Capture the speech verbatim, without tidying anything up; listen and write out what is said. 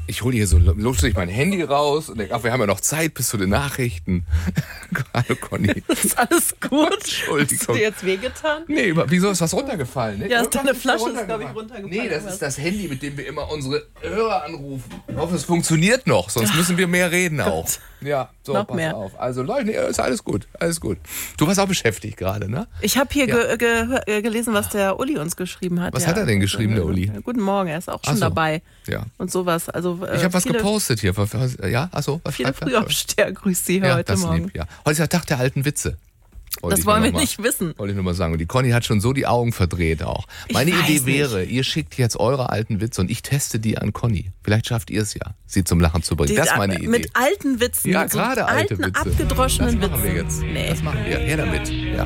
Ich hole hier so lustig mein Handy raus und denke, ach, wir haben ja noch Zeit bis zu den Nachrichten. Hallo Conny. Ist alles gut? Entschuldigung. Hast du dir jetzt wehgetan? Nee, wieso ist was runtergefallen? Ne? Ja, ist deine Irgendwas Flasche da ist, glaube ich, runtergefallen. runtergefallen. Nee, das ist das Handy, mit dem wir immer unsere Hörer anrufen. Ich hoffe, es funktioniert noch, sonst müssen wir mehr reden auch. Gott. Ja, so, Noch pass mehr. auf. Also Leute, nee, ist alles gut, alles gut. Du warst auch beschäftigt gerade, ne? Ich habe hier Ja. ge- ge- gelesen, was der Uli uns geschrieben hat. Was ja. hat er denn geschrieben, der Uli? Guten Morgen, er ist auch schon Ach so. dabei. Ja. Und sowas. Also, äh, Ich habe was viele, gepostet hier. Ja, achso. Was Viele schreibt er? Frühaufsteher grüßt Sie Ja, heute das Morgen. lieb, ja. Heute ist der Tag der alten Witze. Wollte Das ich wollen nur wir noch mal- nicht wissen. Wollte ich nur mal sagen. Und die Conny hat schon so die Augen verdreht auch. Ich Meine weiß Idee wäre, ihr schickt jetzt eure alten Witze und ich teste die an Conny. Vielleicht schafft ihr es ja, sie zum Lachen zu bringen. Die- Das ist meine Idee. Mit alten Witzen. Ja, so gerade alte alten, Witze. abgedroschenen Das machen wir Witzen. jetzt. Nee. Das machen wir. Her damit. Ja.